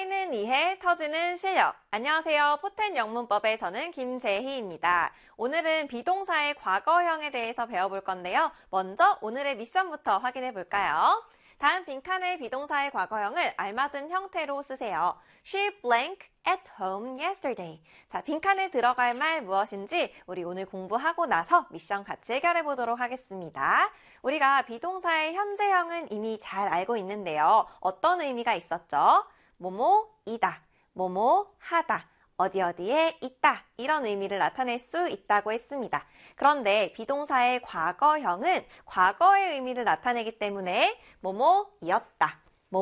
쌓이는 이해, 터지는 실력. 안녕하세요. 포텐 영문법의 저는 김재희입니다. 오늘은 비동사의 과거형에 대해서 배워볼 건데요. 먼저 오늘의 미션부터 확인해 볼까요? 다음 빈칸의 비동사의 과거형을 알맞은 형태로 쓰세요. She blank at home yesterday. 자, 빈칸에 들어갈 말 무엇인지 우리 오늘 공부하고 나서 미션 같이 해결해 보도록 하겠습니다. 우리가 비동사의 현재형은 이미 잘 알고 있는데요. 어떤 의미가 있었죠? 뭐뭐이다, 뭐뭐하다, 어디어디에 있다 이런 의미를 나타낼 수 있다고 했습니다. 그런데 비동사의 과거형은 과거의 의미를 나타내기 때문에 뭐뭐이었다,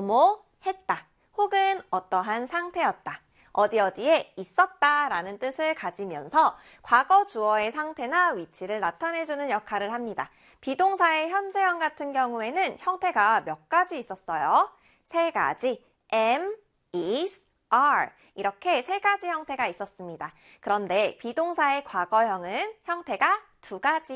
뭐뭐했다 혹은 어떠한 상태였다, 어디어디에 있었다 라는 뜻을 가지면서 과거 주어의 상태나 위치를 나타내주는 역할을 합니다. 비동사의 현재형 같은 경우에는 형태가 몇 가지 있었어요? 세 가지, am, is, are 이렇게 세 가지 형태가 있었습니다. 그런데 비동사의 과거형은 형태가 두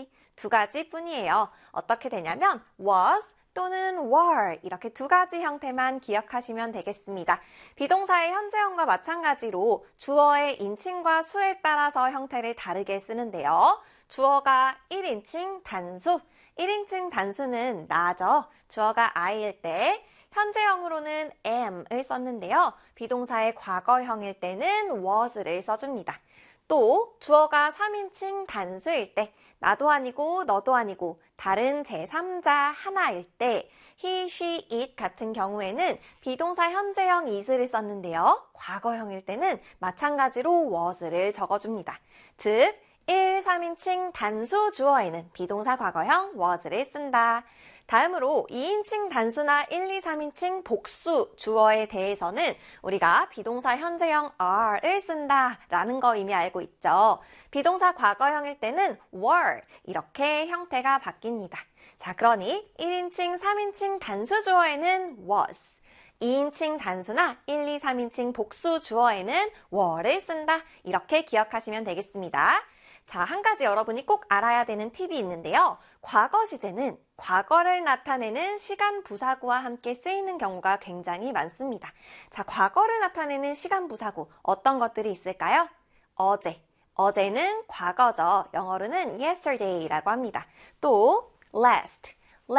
가지 뿐이에요. 어떻게 되냐면 was 또는 were 이렇게 두 가지 형태만 기억하시면 되겠습니다. 비동사의 현재형과 마찬가지로 주어의 인칭과 수에 따라서 형태를 다르게 쓰는데요. 주어가 1인칭 단수, 1인칭 단수는 나죠. 주어가 I일 때 현재형으로는 am을 썼는데요. 비동사의 과거형일 때는 was를 써줍니다. 또 주어가 3인칭 단수일 때 나도 아니고 너도 아니고 다른 제3자 하나일 때 he, she, it 같은 경우에는 비동사 현재형 is를 썼는데요. 과거형일 때는 마찬가지로 was를 적어줍니다. 즉 1, 3인칭 단수 주어에는 비동사 과거형 was를 쓴다. 다음으로 2인칭 단수나 1, 2, 3인칭 복수 주어에 대해서는 우리가 비동사 현재형 are을 쓴다 라는 거 이미 알고 있죠. 비동사 과거형일 때는 were 이렇게 형태가 바뀝니다. 자, 그러니 1인칭, 3인칭 단수 주어에는 was, 2인칭 단수나 1, 2, 3인칭 복수 주어에는 were를 쓴다. 이렇게 기억하시면 되겠습니다. 자, 한 가지 여러분이 꼭 알아야 되는 팁이 있는데요. 과거 시제는 과거를 나타내는 시간 부사구와 함께 쓰이는 경우가 굉장히 많습니다. 자, 과거를 나타내는 시간 부사구 어떤 것들이 있을까요? 어제, 어제는 과거죠. 영어로는 yesterday라고 합니다. 또 last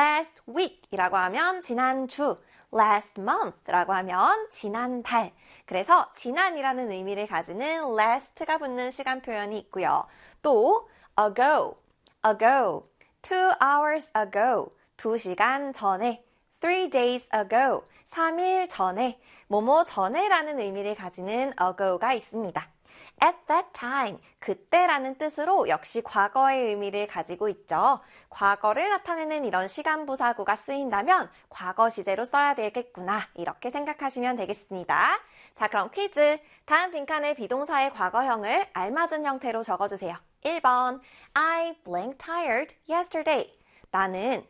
week이라고 하면 지난주, last month라고 하면 지난달. 그래서 지난이라는 의미를 가지는 last가 붙는 시간 표현이 있고요. 또 ago, 2 hours ago, 2시간 전에, 3 days ago, 3일 전에, 뭐뭐 전에라는 의미를 가지는 ago가 있습니다. At that time, 그때라는 뜻으로 역시 과거의 의미를 가지고 있죠. 과거를 나타내는 이런 시간 부사구가 쓰인다면 과거 시제로 써야 되겠구나 이렇게 생각하시면 되겠습니다. 자, 그럼 퀴즈. 다음 빈칸의 비동사의 과거형을 알맞은 형태로 적어주세요. 1번, I blank tired yesterday. 나는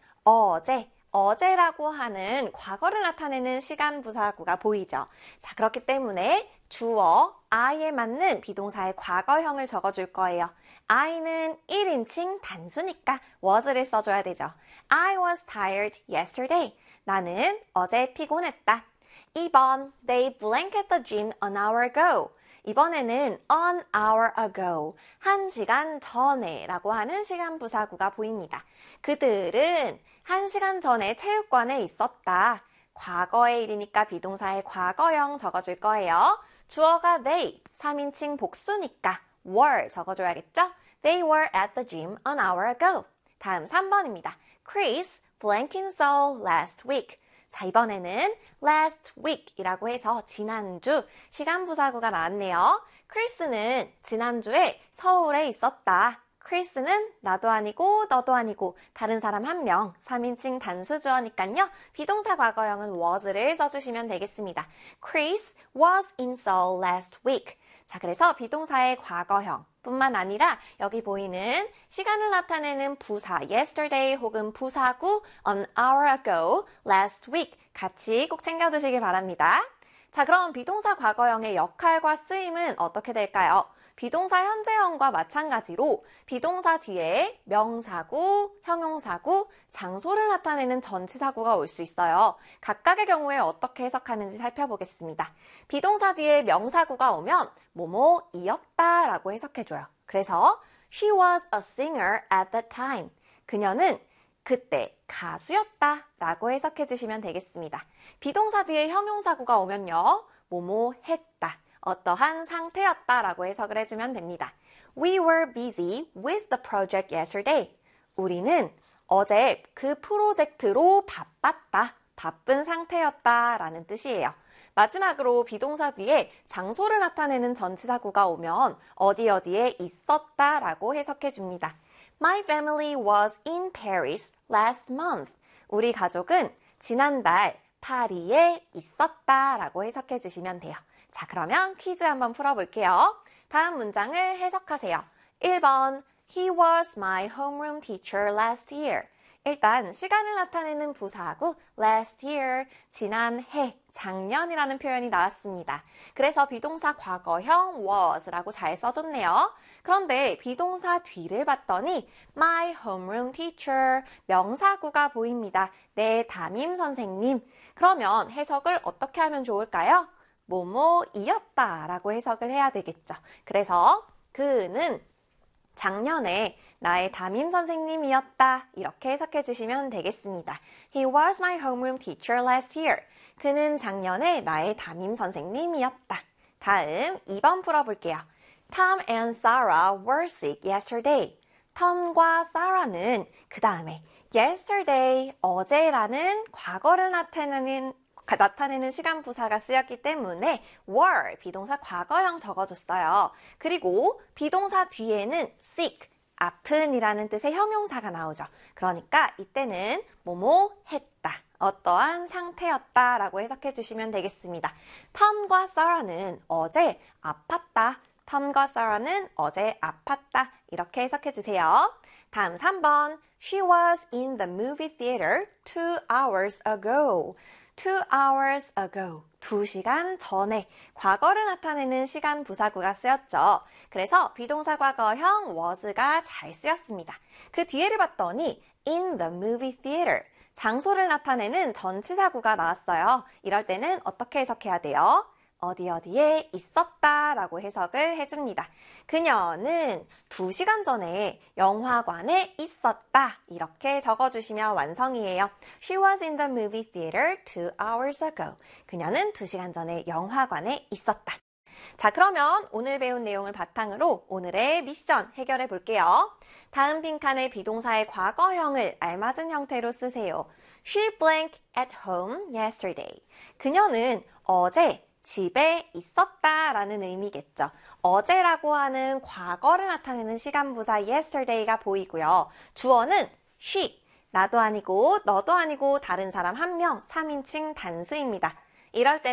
어제라고 하는 과거를 나타내는 시간 부사구가 보이죠. 자, 그렇기 때문에 주어 I에 맞는 비동사의 과거형을 적어줄 거예요. I는 1인칭 단수니까 was를 써줘야 되죠. I was tired yesterday. 나는 어제 피곤했다. 2번, They blank at the gym an hour ago. 이번에는 an hour ago, 1시간 전에 라고 하는 시간 부사구가 보입니다. 그들은 1시간 전에 체육관에 있었다. 과거의 일이니까 비동사의 과거형 적어줄 거예요. 주어가 they, 3인칭 복수니까 were 적어줘야겠죠? They were at the gym an hour ago. 다음 3번입니다. Chris blank in Seoul last week. 자, 이번에는 last week이라고 해서 지난주 시간 부사구가 나왔네요. 크리스는 지난주에 서울에 있었다. 크리스는 나도 아니고 너도 아니고 다른 사람 한 명, 3인칭 단수주어니까요. 비동사 과거형은 was를 써주시면 되겠습니다. Chris was in Seoul last week. 자, 그래서 비동사의 과거형 뿐만 아니라 여기 보이는 시간을 나타내는 부사 yesterday 혹은 부사구 an hour ago, last week 같이 꼭 챙겨주시길 바랍니다. 자, 그럼 비동사 과거형의 역할과 쓰임은 어떻게 될까요? 비동사 현재형과 마찬가지로 비동사 뒤에 명사구, 형용사구, 장소를 나타내는 전치사구가 올 수 있어요. 각각의 경우에 어떻게 해석하는지 살펴보겠습니다. 비동사 뒤에 명사구가 오면 뭐뭐이었다 라고 해석해줘요. 그래서 She was a singer at that time. 그녀는 그때 가수였다 라고 해석해 주시면 되겠습니다. 비동사 뒤에 형용사구가 오면요. 뭐뭐 했다, 어떠한 상태였다 라고 해석을 해주면 됩니다. We were busy with the project yesterday. 우리는 어제 그 프로젝트로 바빴다, 바쁜 상태였다 라는 뜻이에요. 마지막으로 비동사 뒤에 장소를 나타내는 전치사구가 오면 어디 어디에 있었다 라고 해석해 줍니다. My family was in Paris last month. 우리 가족은 지난달 파리에 있었다 라고 해석해 주시면 돼요. 자, 그러면 퀴즈 한번 풀어볼게요. 다음 문장을 해석하세요. 1번 He was my homeroom teacher last year. 일단 시간을 나타내는 부사하고 last year, 지난해, 작년이라는 표현이 나왔습니다. 그래서 비동사 과거형 was라고 잘 써줬네요. 그런데 비동사 뒤를 봤더니 my homeroom teacher, 명사구가 보입니다. 내 담임 선생님. 그러면 해석을 어떻게 하면 좋을까요? 뭐뭐이었다 라고 해석을 해야 되겠죠. 그래서 그는 작년에 나의 담임 선생님이었다. 이렇게 해석해 주시면 되겠습니다. He was my homeroom teacher last year. 그는 작년에 나의 담임 선생님이었다. 다음 2번 풀어볼게요. Tom and Sarah were sick yesterday. 톰과 사라는 그 다음에 yesterday, 어제라는 과거를 나타내는 시간 부사가 쓰였기 때문에 were, 비동사 과거형 적어줬어요. 그리고 비동사 뒤에는 sick, 아픈이라는 뜻의 형용사가 나오죠. 그러니까 이때는 뭐뭐 했다, 어떠한 상태였다 라고 해석해 주시면 되겠습니다. 톰과 사라는 어제 아팠다. 톰과 사라는 어제 아팠다. 이렇게 해석해 주세요. 다음 3번. She was in the movie theater 2 hours ago. 2 hours ago. 2시간 전에. 과거를 나타내는 시간 부사구가 쓰였죠. 그래서 비동사 과거형 was가 잘 쓰였습니다. 그 뒤에를 봤더니 in the movie theater. 장소를 나타내는 전치사구가 나왔어요. 이럴 때는 어떻게 해석해야 돼요? 어디 어디에 있었다 라고 해석을 해줍니다. 그녀는 2시간 전에 영화관에 있었다. 이렇게 적어주시면 완성이에요. She was in the movie theater 2 hours ago. 그녀는 2시간 전에 영화관에 있었다. 자, 그러면 오늘 배운 내용을 바탕으로 오늘의 미션 해결해 볼게요. 다음 빈칸의 비동사의 과거형을 알맞은 형태로 쓰세요. She blank at home yesterday. 그녀는 어제 집에 있었다 라는 의미겠죠. 어제라고 하는 과거를 나타내는 시간부사 yesterday가 보이고요. 주어는 she, 나도 아니고 너도 아니고 다른 사람 한 명, 3인칭 단수입니다. 이럴 때는